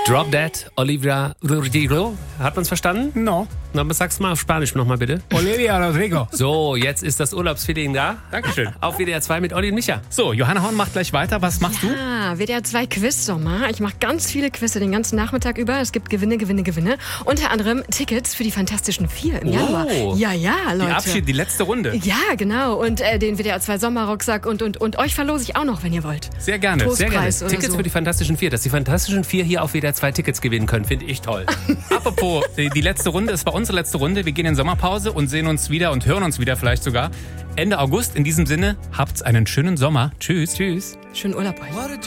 Drop Dead, Olivia Rodrigo. Hat man's verstanden? No. Na, sag's mal auf Spanisch nochmal bitte. Olivia Rodrigo. So, jetzt ist das Urlaubsfeeling da. Dankeschön. Auf WDR 2 mit Olli und Micha. So, Johanna Horn macht gleich weiter. Was machst du? Ja, WDR 2 Quiz-Sommer. Ich mache ganz viele Quizze den ganzen Nachmittag über. Es gibt Gewinne. Unter anderem Tickets für die Fantastischen 4 im Januar. Ja, Leute. Die letzte Runde. Ja, genau. Und den WDR 2 Sommerrucksack und euch verlose ich auch noch, wenn ihr wollt. Sehr gerne, sehr gerne. Trostpreis oder Tickets so. für die Fantastischen 4. Dass die Fantastischen 4 hier auf WDR 2 Tickets gewinnen können, finde ich toll. Apropos, die letzte Runde, es war unsere letzte Runde. Wir gehen in Sommerpause und sehen uns wieder und hören uns wieder vielleicht sogar Ende August. In diesem Sinne, habt's einen schönen Sommer. Tschüss. Tschüss. Schönen Urlaub euch.